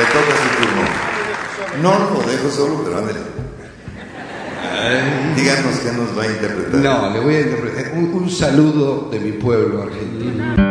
Le toca su turno. No lo dejo solo, pero ándale. Díganos qué nos va a interpretar. No, le voy a interpretar un saludo de mi pueblo argentino.